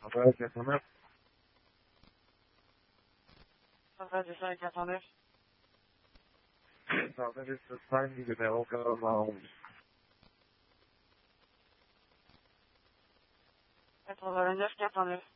Ouais, 409. Ça va, c'est ça, 409. Ça va juste se faire du numéro 91. 89, 409.